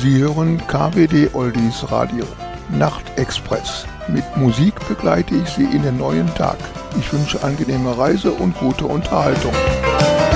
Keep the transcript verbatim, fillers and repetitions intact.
Sie hören K B D Oldies Radio, Nachtexpress. Mit Musik begleite ich Sie in den neuen Tag. Ich wünsche angenehme Reise und gute Unterhaltung.